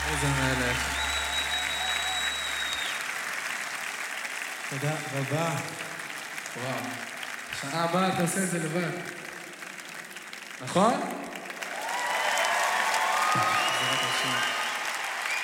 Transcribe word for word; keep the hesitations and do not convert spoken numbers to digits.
איזה מלך. תודה רבה. וואו. שנה הבאה אתה עושה את זה לבד. נכון?